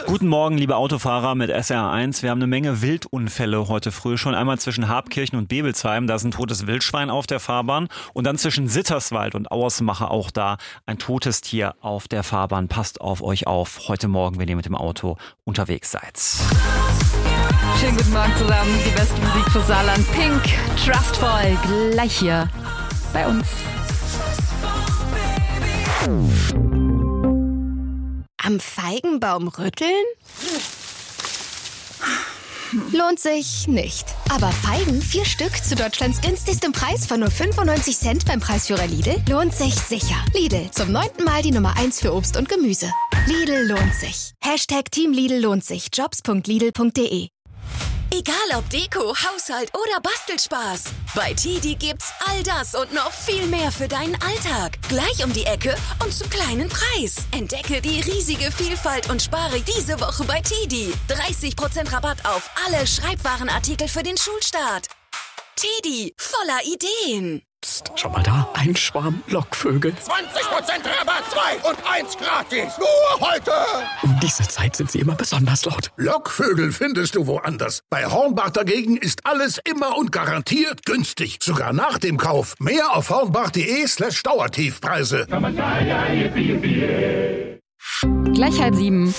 Guten Morgen, liebe Autofahrer mit SR1. Wir haben eine Menge Wildunfälle heute früh schon. Einmal zwischen Habkirchen und Bebelsheim, da ist ein totes Wildschwein auf der Fahrbahn. Und dann zwischen Sitterswald und Auersmacher, auch da ein totes Tier auf der Fahrbahn. Passt auf euch auf heute Morgen, wenn ihr mit dem Auto unterwegs seid. Schönen guten Morgen zusammen. Die beste Musik für Saarland. Pink, Trustful, gleich hier bei uns. Am Feigenbaum rütteln? Lohnt sich nicht. Aber Feigen, 4 Stück zu Deutschlands günstigstem Preis von nur 95 Cent beim Preisführer Lidl, lohnt sich sicher. Lidl, zum 9. Mal die Nummer 1 für Obst und Gemüse. Lidl lohnt sich. #Team Lidl lohnt sich. Jobs.lidl.de. Egal ob Deko, Haushalt oder Bastelspaß. Bei TiDi gibt's all das und noch viel mehr für deinen Alltag. Gleich um die Ecke und zum kleinen Preis. Entdecke die riesige Vielfalt und spare diese Woche bei TiDi. 30% Rabatt auf alle Schreibwarenartikel für den Schulstart. TiDi, voller Ideen. Psst, schau mal da, ein Schwarm Lockvögel. 20% Rabatt, 2 und 1 gratis. Nur heute. Um diese Zeit sind sie immer besonders laut. Lockvögel findest du woanders. Bei Hornbach dagegen ist alles immer und garantiert günstig. Sogar nach dem Kauf. Mehr auf hornbach.de/Dauertiefpreise. Gleich 6:30.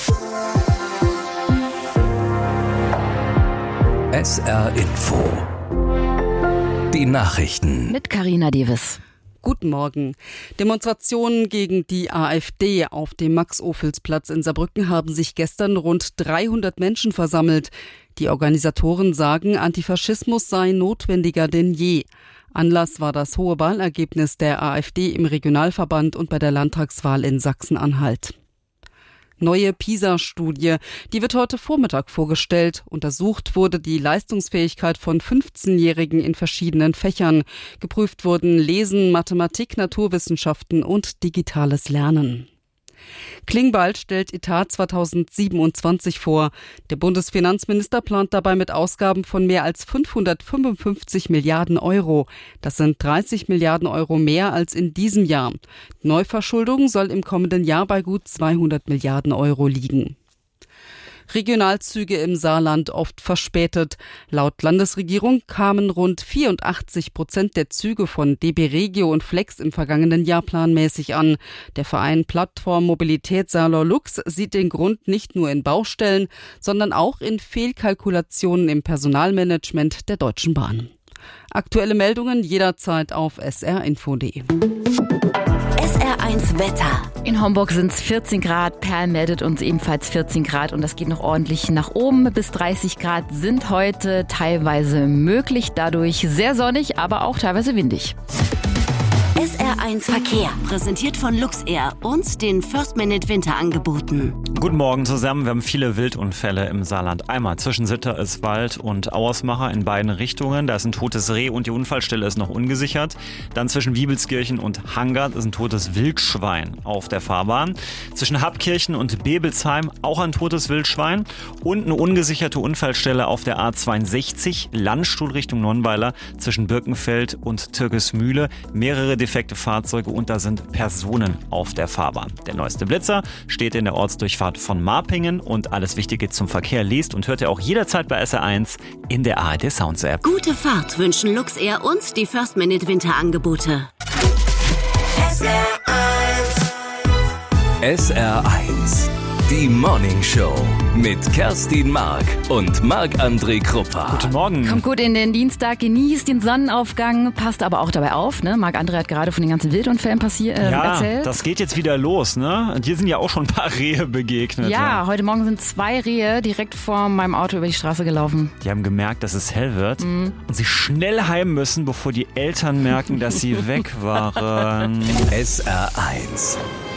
SR Info. Die Nachrichten. Mit Carina Davis. Guten Morgen. Demonstrationen gegen die AfD auf dem Max-Ophüls-Platz in Saarbrücken haben sich gestern rund 300 Menschen versammelt. Die Organisatoren sagen, Antifaschismus sei notwendiger denn je. Anlass war das hohe Wahlergebnis der AfD im Regionalverband und bei der Landtagswahl in Sachsen-Anhalt. Neue PISA-Studie, die wird heute Vormittag vorgestellt. Untersucht wurde die Leistungsfähigkeit von 15-Jährigen in verschiedenen Fächern. Geprüft wurden Lesen, Mathematik, Naturwissenschaften und digitales Lernen. Klingbeil stellt Etat 2027 vor. Der Bundesfinanzminister plant dabei mit Ausgaben von mehr als 555 Milliarden Euro. Das sind 30 Milliarden Euro mehr als in diesem Jahr. Neuverschuldung soll im kommenden Jahr bei gut 200 Milliarden Euro liegen. Regionalzüge im Saarland oft verspätet. Laut Landesregierung kamen rund 84% der Züge von DB Regio und Flex im vergangenen Jahr planmäßig an. Der Verein Plattform Mobilität Saarler Lux sieht den Grund nicht nur in Baustellen, sondern auch in Fehlkalkulationen im Personalmanagement der Deutschen Bahn. Aktuelle Meldungen jederzeit auf srinfo.de. SR1 Wetter. In Homburg sind es 14 Grad, Perl meldet uns ebenfalls 14 Grad und das geht noch ordentlich nach oben. Bis 30 Grad sind heute teilweise möglich, dadurch sehr sonnig, aber auch teilweise windig. SR1 Verkehr, präsentiert von Luxair und den First Minute Winterangeboten. Guten Morgen zusammen. Wir haben viele Wildunfälle im Saarland. Einmal zwischen Sitterswald und Auersmacher in beiden Richtungen. Da ist ein totes Reh und die Unfallstelle ist noch ungesichert. Dann zwischen Wiebelskirchen und Hangard ist ein totes Wildschwein auf der Fahrbahn. Zwischen Habkirchen und Bebelsheim auch ein totes Wildschwein. Und eine ungesicherte Unfallstelle auf der A62 Landstuhl Richtung Nonnweiler zwischen Birkenfeld und Türkesmühle. Mehrere defekte Fahrzeuge und da sind Personen auf der Fahrbahn. Der neueste Blitzer steht in der Ortsdurchfahrt von Marpingen und alles Wichtige zum Verkehr liest und hört ihr auch jederzeit bei SR1 in der ARD Sounds App. Gute Fahrt wünschen Luxair und die First Minute Winterangebote. SR1. Die Morning Show mit Kerstin Mark und Marc-André Kruppa. Guten Morgen. Kommt gut in den Dienstag, genießt den Sonnenaufgang, passt aber auch dabei auf. Ne? Marc-André hat gerade von den ganzen Wildunfällen erzählt. Das geht jetzt wieder los. Ne? Dir sind ja auch schon ein paar Rehe begegnet. Ja, heute Morgen sind 2 Rehe direkt vor meinem Auto über die Straße gelaufen. Die haben gemerkt, dass es hell wird und sie schnell heim müssen, bevor die Eltern merken, dass sie weg waren. SR1.